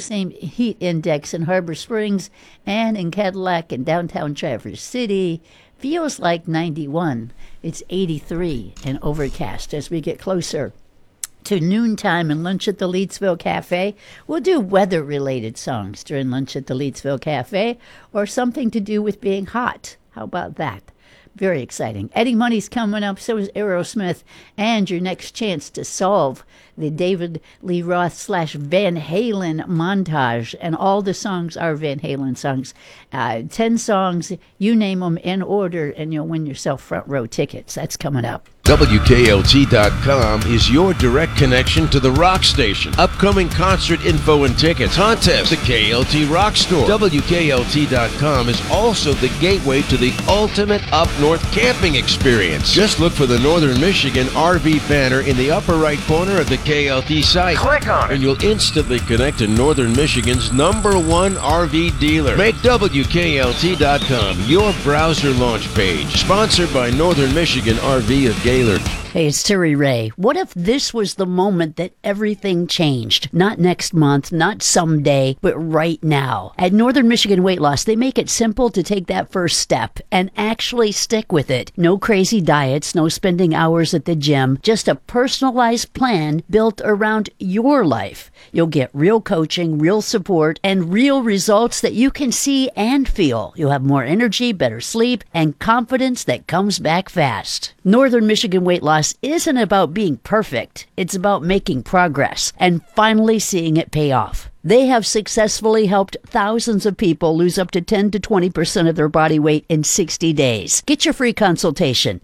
same heat index in Harbor Springs and in Cadillac and downtown Traverse City. Feels like 91. It's 83 and overcast as we get closer to noontime and lunch at the Leedsville Cafe. We'll do weather-related songs during lunch at the Leedsville Cafe or something to do with being hot. How about that? Very exciting. Eddie Money's coming up, so is Aerosmith, and your next chance to solve the David Lee Roth / Van Halen montage. And all the songs are Van Halen songs. 10 songs, you name them in order, and you'll win yourself front row tickets. That's coming up. WKLT.com is your direct connection to the rock station. Upcoming concert info and tickets. Contest. The KLT Rock Store. WKLT.com is also the gateway to the ultimate up-north camping experience. Just look for the Northern Michigan RV banner in the upper right corner of the KLT site. Click on it, and you'll instantly connect to Northern Michigan's #1 RV dealer. Make WKLT.com your browser launch page. Sponsored by Northern Michigan RV of Gaylord. Hey, it's Terry Ray. What if this was the moment that everything changed? Not next month, not someday, but right now. At Northern Michigan Weight Loss, they make it simple to take that first step and actually stick with it. No crazy diets, no spending hours at the gym, just a personalized plan built around your life. You'll get real coaching, real support, and real results that you can see and feel. You'll have more energy, better sleep, and confidence that comes back fast. Northern Michigan Weight Loss isn't about being perfect. It's about making progress and finally seeing it pay off. They have successfully helped thousands of people lose up to 10 to 20% of their body weight in 60 days. Get your free consultation,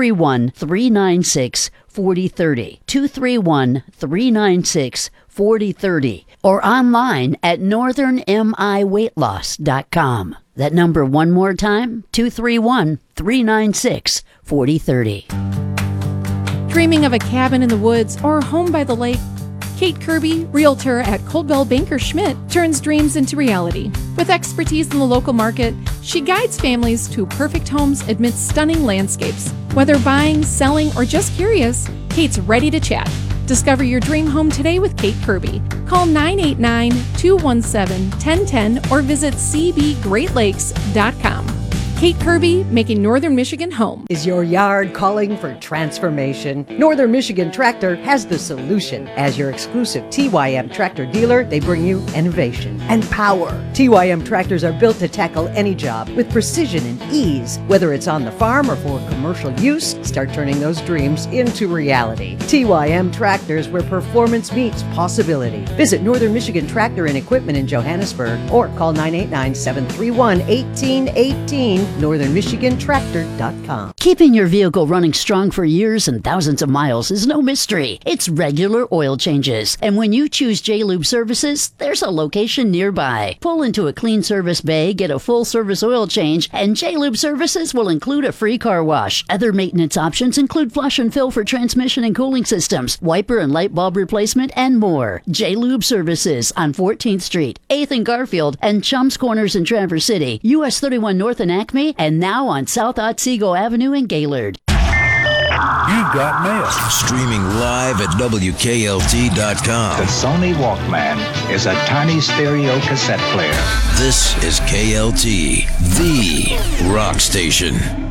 231-396-4030, 231-396-4030, or online at northernmiweightloss.com. That number one more time, 231-396-4030. Dreaming of a cabin in the woods or a home by the lake? Kate Kirby, realtor at Coldwell Banker Schmidt, turns dreams into reality. With expertise in the local market, she guides families to perfect homes amidst stunning landscapes. Whether buying, selling, or just curious, Kate's ready to chat. Discover your dream home today with Kate Kirby. Call 989-217-1010 or visit cbgreatlakes.com. Kate Kirby, making Northern Michigan home. Is your yard calling for transformation? Northern Michigan Tractor has the solution. As your exclusive TYM tractor dealer, they bring you innovation and power. TYM tractors are built to tackle any job with precision and ease. Whether it's on the farm or for commercial use, start turning those dreams into reality. TYM tractors, where performance meets possibility. Visit Northern Michigan Tractor and Equipment in Johannesburg or call 989-731-1818. NorthernMichiganTractor.com. Keeping your vehicle running strong for years and thousands of miles is no mystery. It's regular oil changes. And when you choose J-Lube Services, there's a location nearby. Pull into a clean service bay, get a full service oil change, and J-Lube Services will include a free car wash. Other maintenance options include flush and fill for transmission and cooling systems, wiper and light bulb replacement, and more. J-Lube Services on 14th Street, 8th and Garfield, and Chums Corners in Traverse City, US 31 North and Acme, and now on South Otsego Avenue in Gaylord. You've got mail. Streaming live at WKLT.com. The Sony Walkman is a tiny stereo cassette player. This is KLT, the rock station.